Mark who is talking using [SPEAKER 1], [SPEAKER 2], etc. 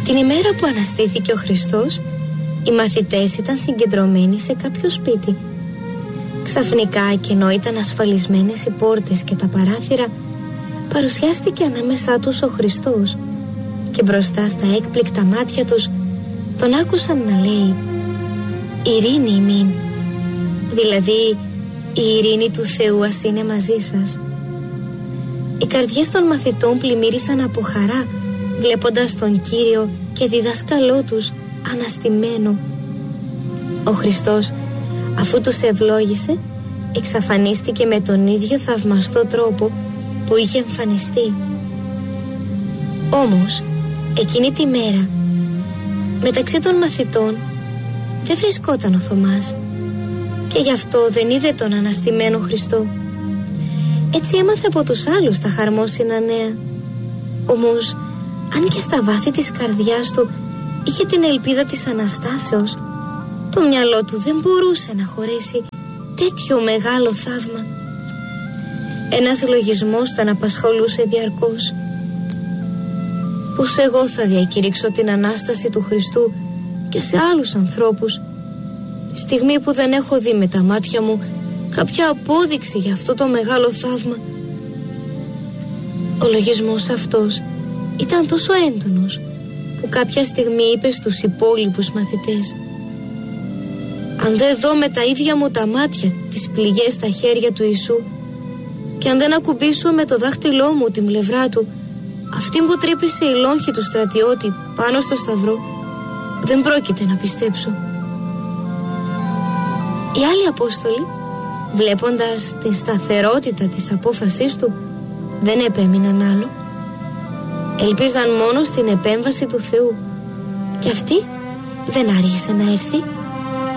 [SPEAKER 1] Την ημέρα που αναστήθηκε ο Χριστός, οι μαθητές ήταν συγκεντρωμένοι σε κάποιο σπίτι. Ξαφνικά, και ενώ ήταν ασφαλισμένες οι πόρτες και τα παράθυρα, παρουσιάστηκε ανάμεσά τους ο Χριστός και μπροστά στα έκπληκτα μάτια τους τον άκουσαν να λέει «Ειρήνη ημίν», δηλαδή η ειρήνη του Θεού ας είναι μαζί σας. Οι καρδιές των μαθητών πλημμύρισαν από χαρά βλέποντας τον Κύριο και διδάσκαλό τους αναστημένο. Ο Χριστός, αφού τους ευλόγησε, εξαφανίστηκε με τον ίδιο θαυμαστό τρόπο που είχε εμφανιστεί. Όμως εκείνη τη μέρα μεταξύ των μαθητών δεν βρισκόταν ο Θωμάς και γι' αυτό δεν είδε τον αναστημένο Χριστό. Έτσι έμαθε από τους άλλους τα χαρμόσυνα νέα. Όμως αν και στα βάθη της καρδιάς του είχε την ελπίδα της Αναστάσεως, το μυαλό του δεν μπορούσε να χωρέσει τέτοιο μεγάλο θαύμα. Ένας λογισμός τον απασχολούσε διαρκώς. Πώς εγώ θα διακηρύξω την Ανάσταση του Χριστού και σε άλλους ανθρώπους, στιγμή που δεν έχω δει με τα μάτια μου κάποια απόδειξη για αυτό το μεγάλο θαύμα? Ο λογισμός αυτός ήταν τόσο έντονος που κάποια στιγμή είπε στους υπόλοιπους μαθητές «Αν δεν δω με τα ίδια μου τα μάτια τις πληγές στα χέρια του Ιησού και αν δεν ακουμπήσω με το δάχτυλό μου την πλευρά του αυτή που τρύπησε η λόγχη του στρατιώτη πάνω στο σταυρό, δεν πρόκειται να πιστέψω». Οι άλλοι Απόστολοι, βλέποντας την σταθερότητα της απόφασής του, δεν επέμειναν άλλο. Ελπίζαν μόνο στην επέμβαση του Θεού και αυτή δεν άργησε να έρθει.